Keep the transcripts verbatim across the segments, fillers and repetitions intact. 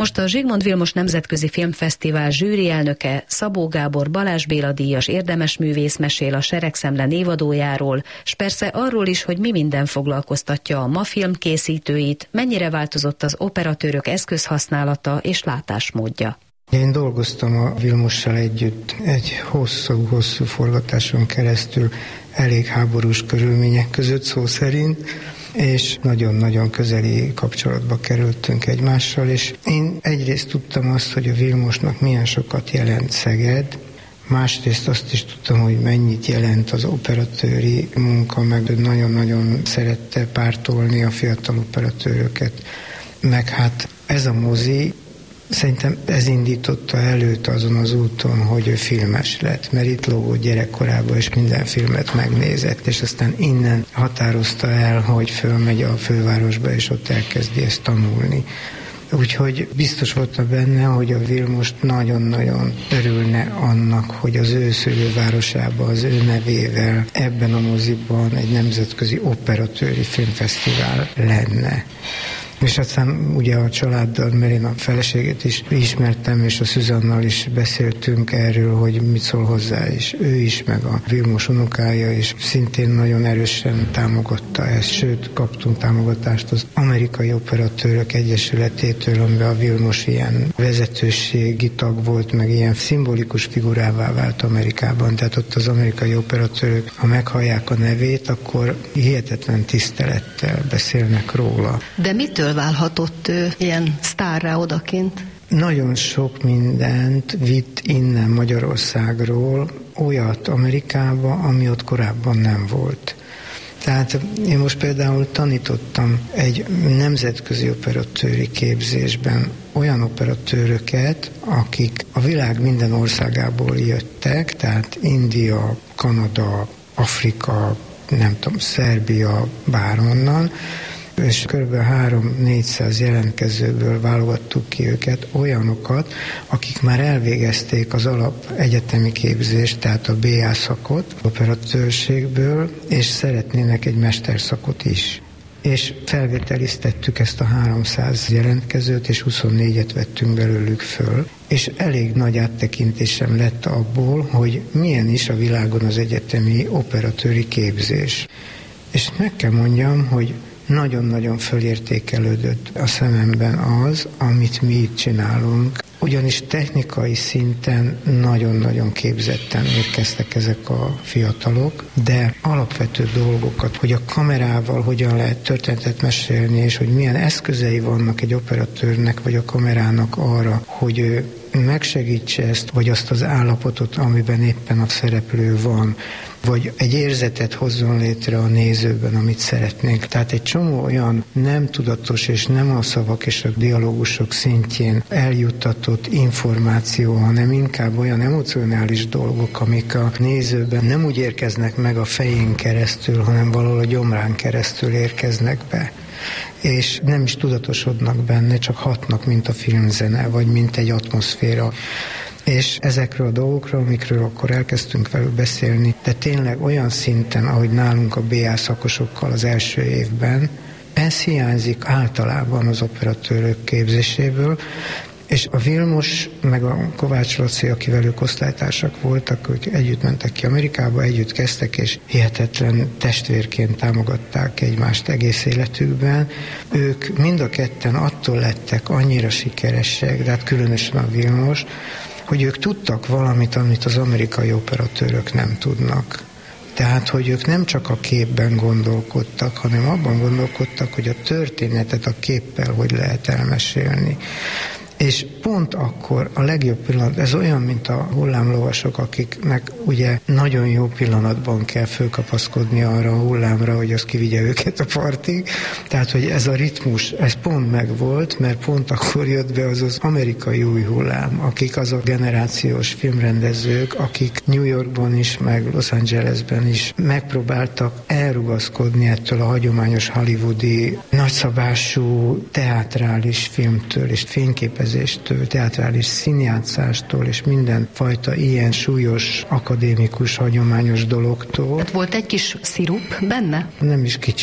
Most a Zsigmond Vilmos Nemzetközi Filmfesztivál zsűri elnöke Szabó Gábor Balázs Béla díjas érdemesművész mesél a Seregszemle névadójáról, s persze arról is, hogy mi minden foglalkoztatja a ma film készítőit, mennyire változott az operatőrök eszközhasználata és látásmódja. Én dolgoztam a Vilmossal együtt egy hosszú-hosszú forgatáson keresztül, elég háborús körülmények között szó szerint, és nagyon-nagyon közeli kapcsolatba kerültünk egymással, és én egyrészt tudtam azt, hogy a Vilmosnak milyen sokat jelent Szeged, másrészt azt is tudtam, hogy mennyit jelent az operatőri munka, meg nagyon-nagyon szerette pártolni a fiatal operatőröket, meg hát ez a mozi, szerintem ez indította előtt azon az úton, hogy ő filmes lett, mert itt lógott gyerekkorában, és minden filmet megnézett, és aztán innen határozta el, hogy fölmegy a fővárosba, és ott elkezdi ezt tanulni. Úgyhogy biztos voltam benne, hogy a Vilmos nagyon-nagyon örülne annak, hogy az ő szülővárosában, az ő nevével ebben a moziban egy nemzetközi operatőri filmfesztivál lenne. És aztán ugye a családdal, mert én a feleségét is ismertem, és a Szüzannal is beszéltünk erről, hogy mit szól hozzá, és ő is, meg a Vilmos unokája is szintén nagyon erősen támogatta ezt, sőt, kaptunk támogatást az Amerikai Operatőrök Egyesületétől, amiben a Vilmos ilyen vezetőségi tag volt, meg ilyen szimbolikus figurává vált Amerikában, tehát ott az amerikai operatőrök, ha meghallják a nevét, akkor hihetetlen tisztelettel beszélnek róla. De mitől válhatott ő ilyen sztárrá odakint? Nagyon sok mindent vitt innen Magyarországról, olyat Amerikába, ami ott korábban nem volt. Tehát én most például tanítottam egy nemzetközi operatőri képzésben olyan operatőröket, akik a világ minden országából jöttek, tehát India, Kanada, Afrika, nem tudom, Szerbia, bárhonnan, és kb. három-négyszáz jelentkezőből válogattuk ki őket, olyanokat, akik már elvégezték az alap egyetemi képzést, tehát a bé á szakot operatőrségből, és szeretnének egy mesterszakot is. És felvételiztettük ezt a háromszáz jelentkezőt, és huszonnégyet vettünk belőlük föl, és elég nagy áttekintésem lett abból, hogy milyen is a világon az egyetemi operatőri képzés. És meg kell mondjam, hogy nagyon-nagyon fölértékelődött a szememben az, amit mi itt csinálunk, ugyanis technikai szinten nagyon-nagyon képzetten érkeztek ezek a fiatalok, de alapvető dolgokat, hogy a kamerával hogyan lehet történetet mesélni, és hogy milyen eszközei vannak egy operatőrnek, vagy a kamerának arra, hogy ő megsegítse ezt, vagy azt az állapotot, amiben éppen a szereplő van, vagy egy érzetet hozzon létre a nézőben, amit szeretnénk. Tehát egy csomó olyan nem tudatos és nem a szavak és a dialógusok szintjén eljuttatott információ, hanem inkább olyan emocionális dolgok, amik a nézőben nem úgy érkeznek meg a fején keresztül, hanem valahol a gyomrán keresztül érkeznek be. És nem is tudatosodnak benne, csak hatnak, mint a filmzene, vagy mint egy atmoszféra. És ezekről a dolgokról, amikről akkor elkezdtünk velük beszélni, de tényleg olyan szinten, ahogy nálunk a bé á szakosokkal az első évben, ez hiányzik általában az operatőrök képzéséből, és a Vilmos, meg a Kovács Laci, akivel ők osztálytársak voltak, ők együtt mentek ki Amerikába, együtt kezdtek, és hihetetlen testvérként támogatták egymást egész életükben. Ők mind a ketten attól lettek annyira sikeresek, de hát különösen a Vilmos, hogy ők tudtak valamit, amit az amerikai operatőrök nem tudnak. Tehát, hogy ők nem csak a képben gondolkodtak, hanem abban gondolkodtak, hogy a történetet a képpel hogy lehet elmesélni. És pont akkor a legjobb pillanat, ez olyan, mint a hullámlovasok, akiknek ugye nagyon jó pillanatban kell fölkapaszkodni arra a hullámra, hogy az kivigye őket a partig. Tehát, hogy ez a ritmus, ez pont megvolt, mert pont akkor jött be az az amerikai új hullám, akik azok generációs filmrendezők, akik New Yorkban is, meg Los Angelesben is megpróbáltak elrugaszkodni ettől a hagyományos hollywoodi nagyszabású teátrális filmtől és fényképezéstől, teátrális színjátszástól és mindenfajta ilyen súlyos, akadémikus, hagyományos dologtól. Tehát volt egy kis szirup benne? Nem is kicsi.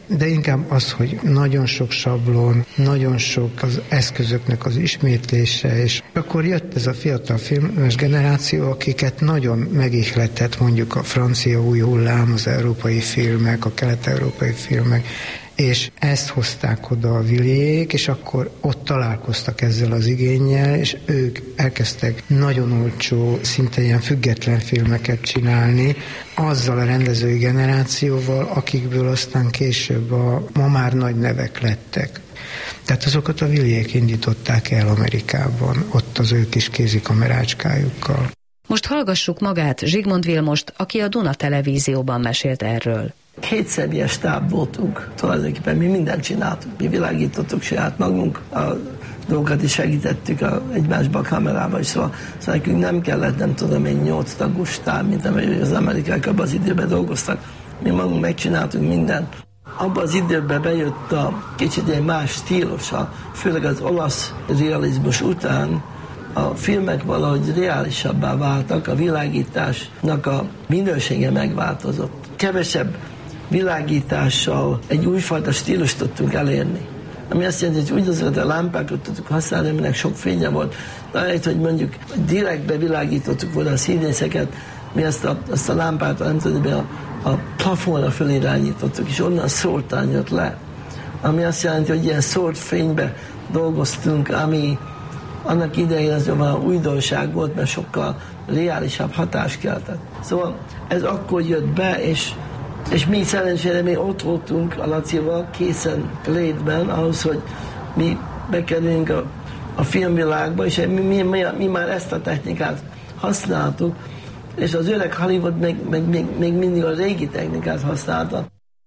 de inkább az, hogy nagyon sok sablon, nagyon sok az eszközöknek az ismétlése, és akkor jött ez a fiatal filmes generáció, akiket nagyon megihletett mondjuk a francia új hullám, az európai filmek, a kelet-európai filmek, és ezt hozták oda a Villiék, és akkor ott találkoztak ezzel az igénnyel, és ők elkezdtek nagyon olcsó, szinte ilyen független filmeket csinálni, azzal a rendezői generációval, akikből aztán később a ma már nagy nevek lettek. Tehát azokat a Villiék indították el Amerikában, ott az ő kis kézikamerácskájukkal. Most hallgassuk magát, Zsigmond Vilmost, aki a Duna Televízióban mesélt erről. Kétszemélyes stáb voltunk, tulajdonképpen mi mindent csináltunk, mi világítottuk saját magunk, a dolgokat is segítettük a, egymásba a kamerába, és szóval, szóval nekünk nem kellett, nem tudom én, nyolc tagú stáb, mint amely az amerikaiak abban az időben dolgoztak. Mi magunk megcsináltunk mindent. Abban az időben bejött a kicsit egy más stílusa, főleg az olasz realizmus után, a filmek valahogy reálisabbá váltak, a világításnak a minősége megváltozott. Kevesebb világítással egy újfajta stílust tudtunk elérni. Ami azt jelenti, hogy úgy azokat a lámpákat tudtuk használni, aminek sok fénye volt. De lehet, hogy mondjuk direktbe világítottuk volna a színészeket, mi azt a, azt a lámpát, nem tudom, a, a plafonra fölirányítottuk, és onnan szórtan jött le. Ami azt jelenti, hogy ilyen szórt fénybe dolgoztunk, ami annak idején az olyan újdonság volt, mert sokkal reálisabb hatást keltett. Szóval ez akkor jött be, és, és mi szerencsére mi ott voltunk a Lacival készen létben, ahhoz, hogy mi bekerüljünk a, a filmvilágba, és mi, mi, mi, mi már ezt a technikát használtuk, és az öreg Hollywood még, még, még, még mindig a régi technikát használta.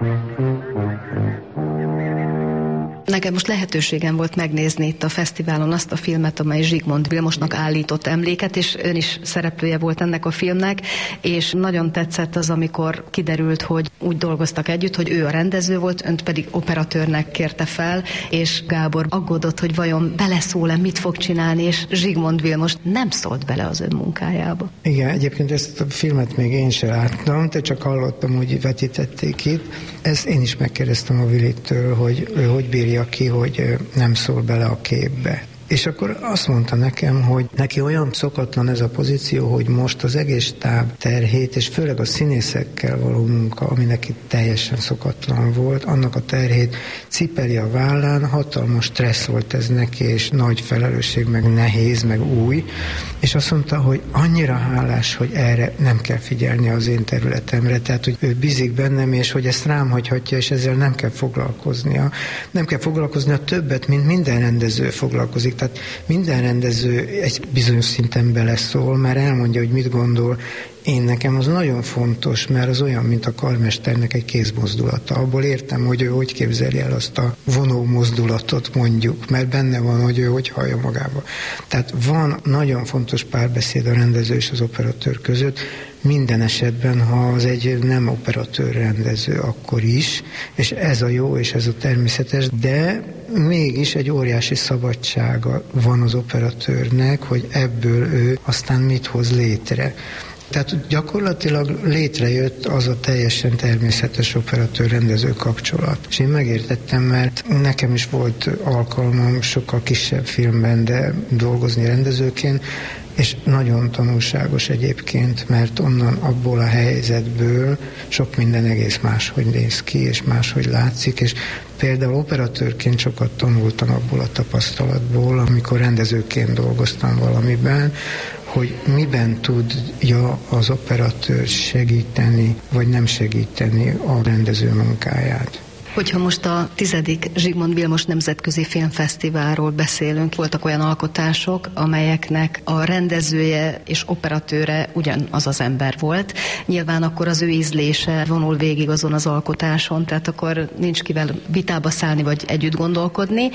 Nekem most lehetőségem volt megnézni itt a fesztiválon azt a filmet, amely Zsigmond Vilmosnak állított emléket, és ön is szereplője volt ennek a filmnek, és nagyon tetszett az, amikor kiderült, hogy úgy dolgoztak együtt, hogy ő a rendező volt, önt pedig operatőrnek kérte fel, és Gábor aggódott, hogy vajon beleszól-e, mit fog csinálni, és Zsigmond Vilmos nem szólt bele az ön munkájába. Igen, egyébként ezt a filmet még én sem láttam, de csak hallottam, hogy vetítették itt. Ezt én is megkérdeztem a Vilitől, hogy ő hogy bírja ki, hogy nem szól bele a képbe. És akkor azt mondta nekem, hogy neki olyan szokatlan ez a pozíció, hogy most az egész stáb terhét, és főleg a színészekkel való munka, ami neki teljesen szokatlan volt, annak a terhét cipeli a vállán, hatalmas stressz volt ez neki, és nagy felelősség, meg nehéz, meg új, és azt mondta, hogy annyira hálás, hogy erre nem kell figyelni az én területemre, tehát, hogy ő bízik bennem, és hogy ezt rám hagyhatja, és ezzel nem kell foglalkoznia. Nem kell foglalkoznia többet, mint minden rendező foglalkozik. Tehát minden rendező egy bizonyos szinten beleszól, mert elmondja, hogy mit gondol. Én nekem az nagyon fontos, mert az olyan, mint a karmesternek egy kézmozdulata. Abból értem, hogy ő hogy képzeli el azt a vonó mozdulatot, mondjuk, mert benne van, hogy ő hogy hallja magába. Tehát van nagyon fontos párbeszéd a rendező és az operatőr között, minden esetben, ha az egy nem operatőr rendező, akkor is, és ez a jó, és ez a természetes, de mégis egy óriási szabadsága van az operatőrnek, hogy ebből ő aztán mit hoz létre. Tehát gyakorlatilag létrejött az a teljesen természetes operatőr-rendező kapcsolat. És én megértettem, mert nekem is volt alkalmam sokkal kisebb filmben, de dolgozni rendezőként, és nagyon tanulságos egyébként, mert onnan abból a helyzetből sok minden egész máshogy néz ki, és máshogy látszik, és például operatőrként sokat tanultam abból a tapasztalatból, amikor rendezőként dolgoztam valamiben, hogy miben tudja az operatőr segíteni, vagy nem segíteni a rendező munkáját. Hogyha most a tizedik Zsigmond Vilmos Nemzetközi Filmfesztiválról beszélünk, voltak olyan alkotások, amelyeknek a rendezője és operatőre ugyanaz az ember volt. Nyilván akkor az ő ízlése vonul végig azon az alkotáson, tehát akkor nincs kivel vitába szállni vagy együtt gondolkodni,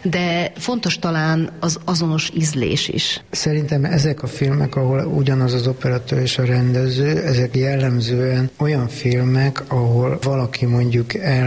de fontos talán az azonos ízlés is. Szerintem ezek a filmek, ahol ugyanaz az operatőr és a rendező, ezek jellemzően olyan filmek, ahol valaki mondjuk elmegy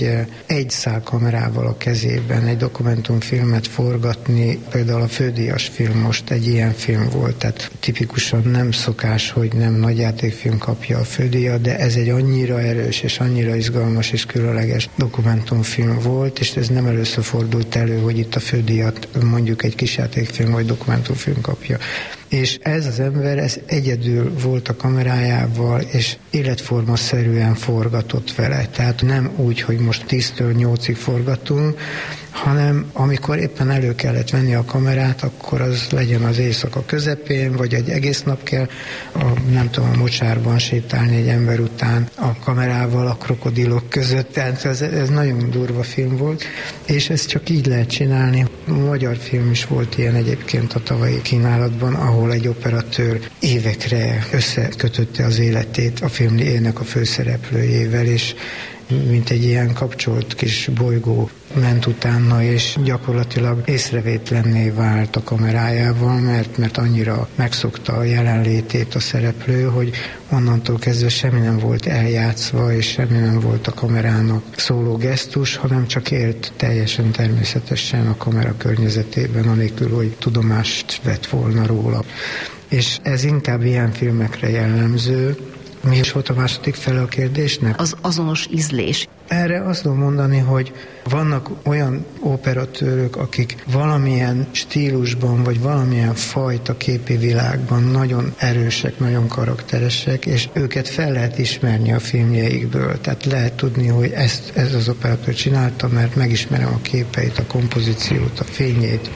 hogy egy szál kamerával a kezében egy dokumentumfilmet forgatni, például a fődíjas film most egy ilyen film volt, tehát tipikusan nem szokás, hogy nem nagyjátékfilm kapja a fődíjat, de ez egy annyira erős és annyira izgalmas és különleges dokumentumfilm volt, és ez nem először fordult elő, hogy itt a fődíjat mondjuk egy kisjátékfilm vagy dokumentumfilm kapja. És ez az ember, ez egyedül volt a kamerájával, és életformaszerűen forgatott vele. Tehát nem úgy, hogy most tíztől nyolcig forgatunk, hanem amikor éppen elő kellett venni a kamerát, akkor az legyen az éjszaka közepén, vagy egy egész nap kell, a, nem tudom, a mocsárban sétálni egy ember után a kamerával a krokodilok között. Tehát ez, ez nagyon durva film volt, és ezt csak így lehet csinálni. A magyar film is volt ilyen egyébként a tavalyi kínálatban, ahol egy operatőr évekre összekötötte az életét a filmjének a főszereplőjével, és mint egy ilyen kapcsolt kis bolygó ment utána, és gyakorlatilag észrevétlenné vált a kamerájával, mert, mert annyira megszokta a jelenlétét a szereplő, hogy onnantól kezdve semmi nem volt eljátszva, és semmi nem volt a kamerának szóló gesztus, hanem csak élt teljesen természetesen a kamera környezetében, anélkül, hogy tudomást vett volna róla. És ez inkább ilyen filmekre jellemző. Mi is volt a második fele a kérdésnek? Az azonos ízlés. Erre azt tudom mondani, hogy vannak olyan operatőrök, akik valamilyen stílusban, vagy valamilyen fajta képi világban nagyon erősek, nagyon karakteresek, és őket fel lehet ismerni a filmjeikből. Tehát lehet tudni, hogy ezt, ez az operatőr csinálta, mert megismerem a képeit, a kompozíciót, a fényét.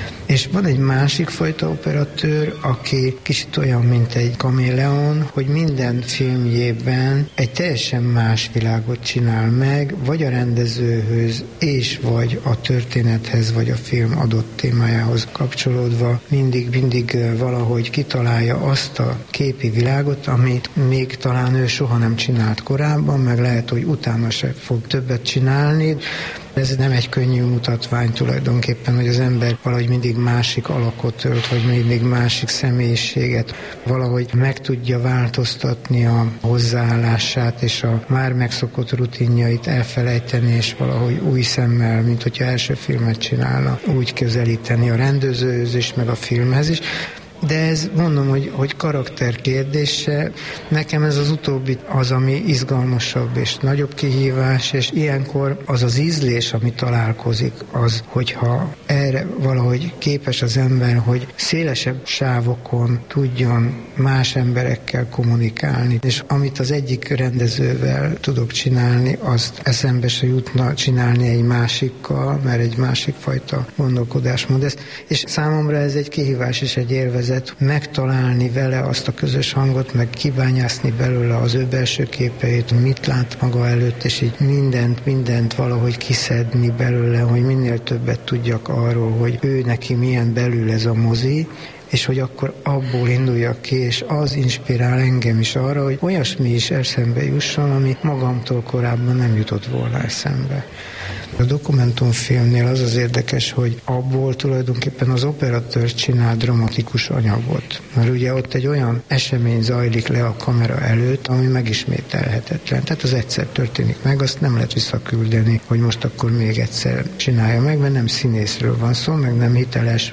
És van egy másik fajta operatőr, aki kicsit olyan, mint egy kaméleon, hogy minden filmjében egy teljesen más világot csinál meg, vagy a rendezőhöz, és vagy a történethez, vagy a film adott témájához kapcsolódva mindig, mindig valahogy kitalálja azt a képi világot, amit még talán ő soha nem csinált korábban, meg lehet, hogy utána se fog többet csinálni. Ez nem egy könnyű mutatvány tulajdonképpen, hogy az ember valahogy mindig másik alakot ölt, vagy mindig másik személyiséget, valahogy meg tudja változtatni a hozzáállását, és a már megszokott rutinjait elfelejteni, és valahogy új szemmel, mint hogyha első filmet csinálna, úgy közelíteni a rendezőhöz is, meg a filmhez is. De ez mondom, hogy, hogy karakter kérdése. Nekem ez az utóbbi az, ami izgalmasabb és nagyobb kihívás, és ilyenkor az az ízlés, ami találkozik, az, hogyha erre valahogy képes az ember, hogy szélesebb sávokon tudjon más emberekkel kommunikálni, és amit az egyik rendezővel tudok csinálni, azt eszembe se jutna csinálni egy másikkal, mert egy másik fajta gondolkodásmód ez. És számomra ez egy kihívás és egy élvezet, megtalálni vele azt a közös hangot, meg kibányászni belőle az ő belső képeit, mit lát maga előtt, és így mindent, mindent valahogy kiszedni belőle, hogy minél többet tudjak arról, hogy ő neki milyen belül ez a mozi, és hogy akkor abból induljak ki, és az inspirál engem is arra, hogy olyasmi is eszembe jusson, ami magamtól korábban nem jutott volna eszembe. A dokumentumfilmnél az az érdekes, hogy abból tulajdonképpen az operatőr csinál dramatikus anyagot. Mert ugye ott egy olyan esemény zajlik le a kamera előtt, ami megismételhetetlen. Tehát az egyszer történik meg, azt nem lehet visszaküldeni, hogy most akkor még egyszer csinálja meg, mert nem színészről van szó, meg nem hiteles.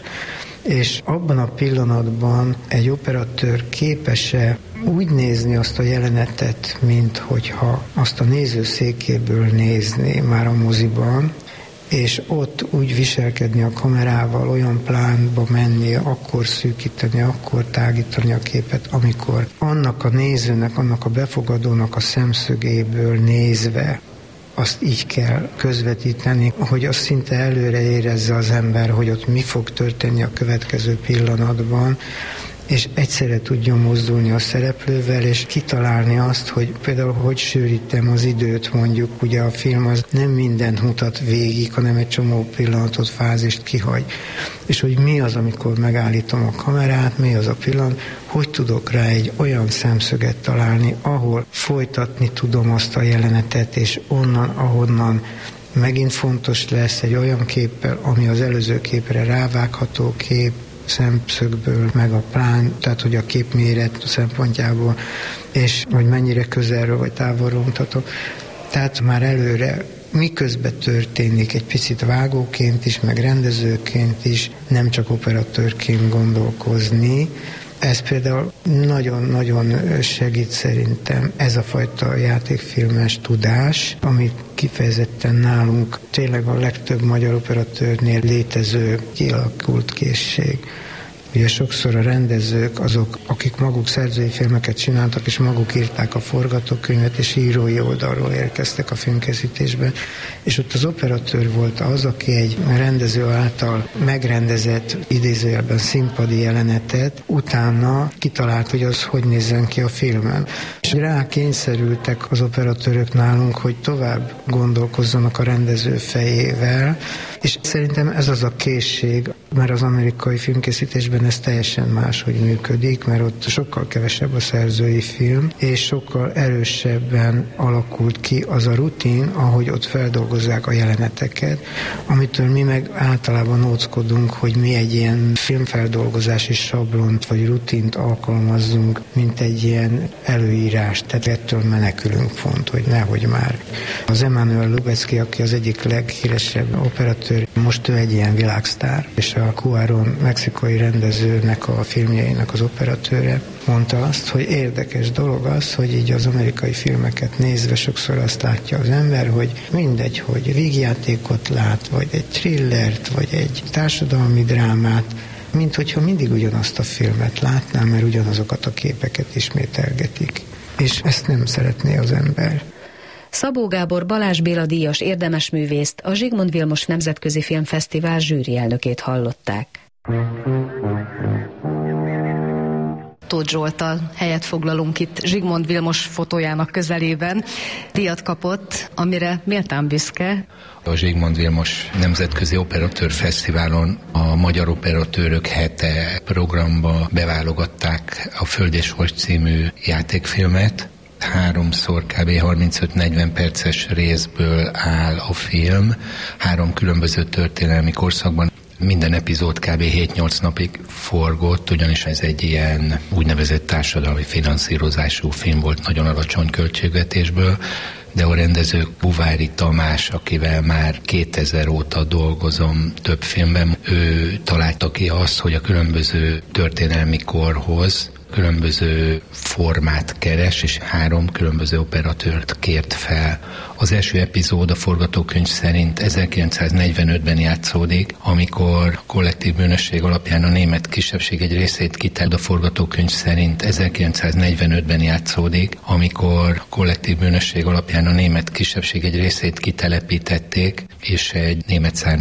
És abban a pillanatban egy operatőr képes-e úgy nézni azt a jelenetet, mint hogyha azt a nézőszékéből nézné már a moziban, és ott úgy viselkedni a kamerával, olyan plánba menni, akkor szűkíteni, akkor tágítani a képet, amikor annak a nézőnek, annak a befogadónak a szemszögéből nézve azt így kell közvetíteni, hogy azt szinte előre érezze az ember, hogy ott mi fog történni a következő pillanatban, és egyszerre tudjon mozdulni a szereplővel, és kitalálni azt, hogy például hogy sűrítem az időt, mondjuk, ugye a film az nem mindent mutat végig, hanem egy csomó pillanatot, fázist kihagy. És hogy mi az, amikor megállítom a kamerát, mi az a pillanat, hogy tudok rá egy olyan szemszöget találni, ahol folytatni tudom azt a jelenetet, és onnan, ahonnan megint fontos lesz egy olyan képpel, ami az előző képre rávágható kép, szemszögből, meg a plán, tehát hogy a képméret szempontjából, és hogy mennyire közelről vagy távolról mutatok. Tehát már előre miközben történik egy picit vágóként is, meg rendezőként is, nem csak operatőrként gondolkozni. Ez például nagyon-nagyon segít szerintem ez a fajta játékfilmes tudás, amit kifejezetten nálunk tényleg a legtöbb magyar operatőrnél létező kialakult készség. Ugye sokszor a rendezők azok, akik maguk szerzői filmeket csináltak, és maguk írták a forgatókönyvet, és írói oldalról érkeztek a filmkészítésbe, és ott az operatőr volt az, aki egy rendező által megrendezett, idézőjelben színpadi jelenetet, utána kitalált, hogy az hogy nézzen ki a filmen. És rá kényszerültek az operatőrök nálunk, hogy tovább gondolkozzanak a rendező fejével, és szerintem ez az a készség, mert az amerikai filmkészítésben ez teljesen máshogy működik, mert ott sokkal kevesebb a szerzői film, és sokkal erősebben alakult ki az a rutin, ahogy ott feldolgozzák a jeleneteket, amitől mi meg általában óckodunk, hogy mi egy ilyen filmfeldolgozási sablont vagy rutint alkalmazzunk, mint egy ilyen előírást, tehát ettől menekülünk pont, hogy nehogy már. Az Emmanuel Lubezki, aki az egyik leghíresebb operatőr, most ő egy ilyen világsztár, és a Cuarón mexikai rendezőnek a filmjeinek az operatőre mondta azt, hogy érdekes dolog az, hogy így az amerikai filmeket nézve sokszor azt látja az ember, hogy mindegy, hogy vígjátékot lát, vagy egy thrillert, vagy egy társadalmi drámát, mint hogyha mindig ugyanazt a filmet látná, mert ugyanazokat a képeket ismételgetik. És ezt nem szeretné az ember. Szabó Gábor Balázs Béla díjas érdemesművészt, a Zsigmond Vilmos Nemzetközi Filmfesztivál zsűri elnökét hallották. Tóth Zsolttal helyet foglalunk itt Zsigmond Vilmos fotójának közelében. Díjat kapott, amire méltán büszke. A Zsigmond Vilmos Nemzetközi Operatőr Fesztiválon a Magyar Operatőrök hete programba beválogatták a Föld és Host című játékfilmet. Háromszor kb. harmincöt-negyven perces részből áll a film, három különböző történelmi korszakban. Minden epizód kb. hét-nyolc napig forgott, ugyanis ez egy ilyen úgynevezett társadalmi finanszírozású film volt, nagyon alacsony költségvetésből, de a rendező Buvári Tamás, akivel már kétezer óta dolgozom több filmben, ő találta ki azt, hogy a különböző történelmi korhoz különböző formát keres, és három különböző operatőrt kért fel. Az első epizód a forgatókönyv szerint ezerkilencszáznegyvenötben játszódik, amikor kollektív bűnösség alapján a német kisebbség egy részét kitelt. A forgatókönyv szerint ezerkilencszáznegyvenötben játszódik, amikor kollektív bűnösség alapján a német kisebbség egy részét kitelepítették, és egy német származású